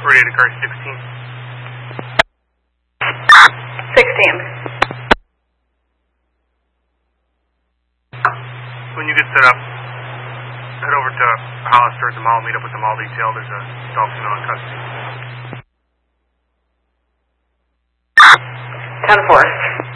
Rated car 16. 16. When you get set up, head over to Hollister at the mall, meet up with the mall detail. There's a Dolphin on custody. 10-4.